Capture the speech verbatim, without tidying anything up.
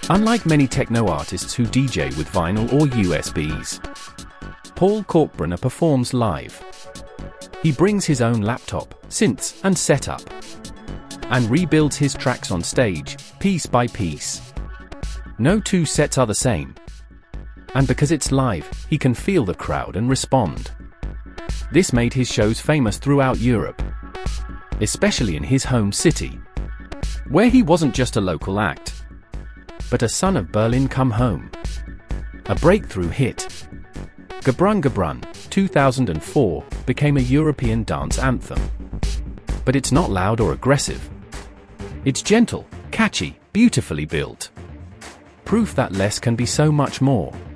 Unlike many techno artists who D J with vinyl or U S Bs, Paul Kalkbrenner performs live. He brings his own laptop, synths, and setup, and rebuilds his tracks on stage, piece by piece. No two sets are the same. And because it's live, he can feel the crowd and respond. This made his shows famous throughout Europe, especially in his home city, where he wasn't just a local act, but a son of Berlin come home. A breakthrough hit, Gebrun Gebrun, two thousand four, became a European dance anthem. But it's not loud or aggressive. It's gentle, catchy, beautifully built. Proof that less can be so much more.